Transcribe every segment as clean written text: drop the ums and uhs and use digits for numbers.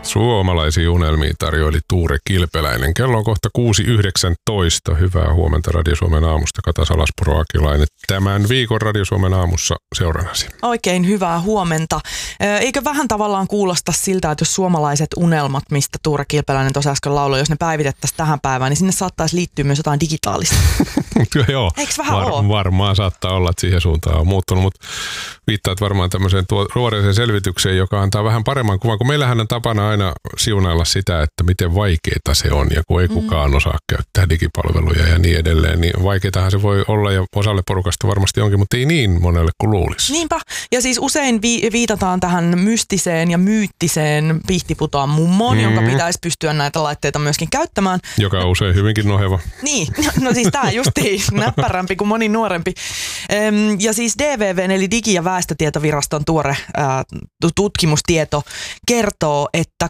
Suomalaisia unelmia tarjoili Tuure Kilpeläinen. Kello on kohta 6.19. Hyvää huomenta Radio Suomen aamusta. Kata Salaspuro Akilainen. Tämän viikon Radio Suomen aamussa seurannasi. Oikein hyvää huomenta. Eikö vähän tavallaan kuulosta siltä, että jos suomalaiset unelmat, mistä Tuure Kilpeläinen tuossa äsken lauloi, jos ne päivitettäisiin tähän päivään, niin sinne saattaisi liittyä myös jotain digitaalista. Joo, eikö vähän ole? Varmaan saattaa olla, että siihen suuntaan on muuttunut, mutta viittaat varmaan tämmöiseen tuoreeseen selvitykseen, joka antaa vähän paremman kuvan, kun meillähän on tapana aina siunailla sitä, että miten vaikeaa se on ja kun ei kukaan osaa käyttää digipalveluja ja niin edelleen, niin vaikeatahan se voi olla ja osalle porukasta varmasti onkin, mutta ei niin monelle kuin luulisi. Niinpä, ja siis usein viitataan tähän mystiseen ja myyttiseen pihtiputaan mummoon, jonka pitäisi pystyä näitä laitteita myöskin käyttämään. Joka on usein hyvinkin noheva. Niin, no siis tämä justiin näppärämpi kuin moni nuorempi. Ja siis DVV:n eli Digi- ja väestötietoviraston tuore tutkimustieto kertoo, että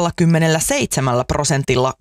87%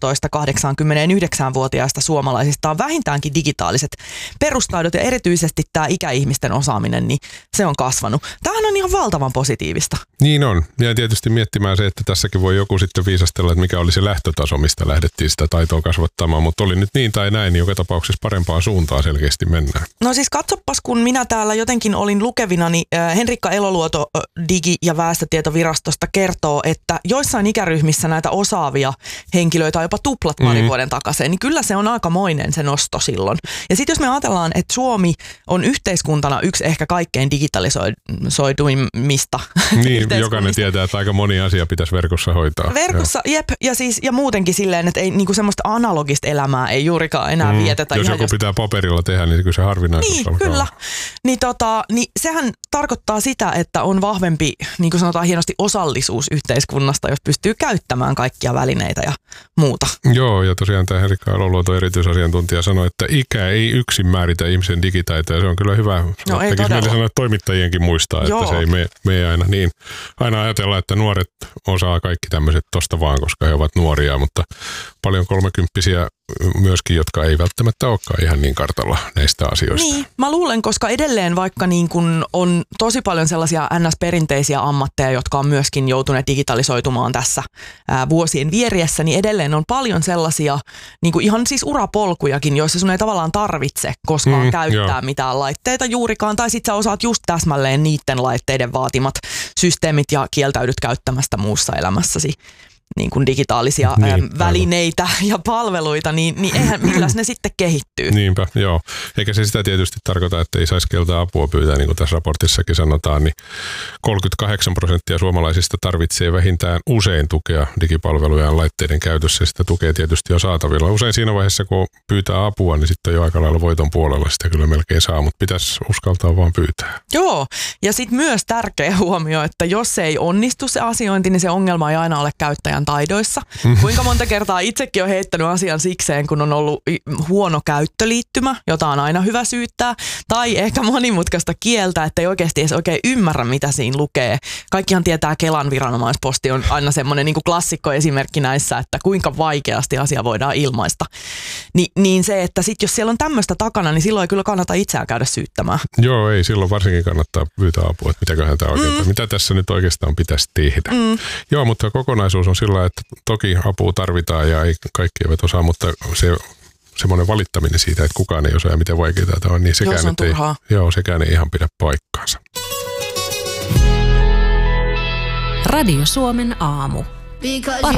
16-89-vuotiaista suomalaisista on vähintäänkin digitaaliset perustaidot ja erityisesti tämä ikäihmisten osaaminen, niin se on kasvanut. Tämähän on ihan valtavan positiivista. Niin on. Ja tietysti miettimään se, että tässäkin voi joku sitten viisastella, että mikä oli se lähtötaso, mistä lähdettiin sitä taitoa kasvattamaan, mutta oli nyt niin tai näin, niin joka tapauksessa parempaan suuntaan selkeästi mennään. No siis katsopas, kun minä täällä jotenkin olin lukevinani, Henrikka Eloluoto Digi- ja väestötietovirastosta kertoo, että joissain ikäryhmissä näitä osaavia henkilöitä on jopa tuplat parin vuoden takaisin, niin kyllä se on aikamoinen se nosto silloin. Ja sitten jos me ajatellaan, että Suomi on yhteiskuntana yksi ehkä kaikkein digitalisoiduimmista. Niin, jokainen tietää, että aika moni asia pitäisi verkossa hoitaa. Verkossa, jep, ja muutenkin silleen, että ei niinku semmoista analogista elämää ei juurikaan enää vietetä. Jos joku pitää paperilla tehdä, niin kyllä se harvinaisuus niin, alkaa. Kyllä. Niin sehän tarkoittaa sitä, että on vahvempi, niin kuin sanotaan hienosti, osallisuus yhteiskunnasta, jos pystyy käyttämään kaikkia välineitä ja muuta. Joo, ja tosiaan tämä Henrikka Eloluoto erityisasiantuntija sanoi, että ikä ei yksin määritä ihmisen digitaitoja. Se on kyllä hyvä. No ei meille sanoa, että toimittajienkin muistaa, että se ei mene aina niin. Aina ajatellaan, että nuoret osaa kaikki tämmöiset tosta vaan, koska he ovat nuoria, mutta paljon 30-vuotiaita myöskin, jotka ei välttämättä olekaan ihan niin kartalla näistä asioista. Niin, mä luulen, koska edelleen vaikka niin kun on tosi paljon sellaisia NS-perinteisiä ammatteja, jotka on myöskin joutuneet digitalisoitumaan tässä vuosien vieriessä, niin edelleen on paljon sellaisia niin kuin ihan siis urapolkujakin, joissa sun ei tavallaan tarvitse koskaan käyttää mitään laitteita juurikaan, tai sit sä osaat just täsmälleen niiden laitteiden vaatimat systeemit ja kieltäydyt käyttämästä muussa elämässäsi niin kuin digitaalisia välineitä ja palveluita, palveluita, niin eihän milläs ne sitten kehittyy. Niinpä, joo. Eikä se sitä tietysti tarkoita, että ei saisi keltaa apua pyytää, niin kuin tässä raportissakin sanotaan, niin 38% suomalaisista tarvitsee vähintään usein tukea digipalvelujen laitteiden käytössä, ja sitä tukea tietysti on saatavilla. Usein siinä vaiheessa, kun pyytää apua, niin sitten jo aika lailla voiton puolella sitä kyllä melkein saa, mutta pitäisi uskaltaa vaan pyytää. Joo, ja sitten myös tärkeä huomio, että jos ei onnistu se asiointi, niin se ongelma ei aina ole käyttäjän taidoissa. Kuinka monta kertaa itsekin on heittänyt asian sikseen, kun on ollut huono käyttöliittymä, jota on aina hyvä syyttää, tai ehkä monimutkaista kieltä, että ei oikeasti edes oikein ymmärrä, mitä siinä lukee. Kaikkihan tietää, Kelan viranomaisposti on aina semmoinen niin kuin klassikko esimerkki näissä, että kuinka vaikeasti asia voidaan ilmaista. Niin se, että sit jos siellä on tämmöistä takana, niin silloin ei kyllä kannata itseään käydä syyttämään. Joo, ei silloin varsinkin kannattaa pyytää apua, että mitäköhän tämä oikein, mitä tässä nyt oikeastaan pitäisi tehdä. Joo, mutta kokonaisuus on sillä, että toki apua tarvitaan ja ei kaikki eivät osaa, mutta semmoinen valittaminen siitä, että kukaan ei osaa ja miten vaikeaa tämä on, niin sekään ei ihan pidä paikkaansa. Radio Suomen aamu.